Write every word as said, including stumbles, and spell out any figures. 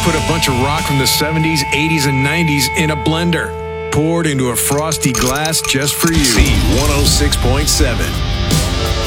put a bunch of rock from the seventies, eighties, and nineties in a blender, poured into a frosty glass just for you. Z one oh six point seven.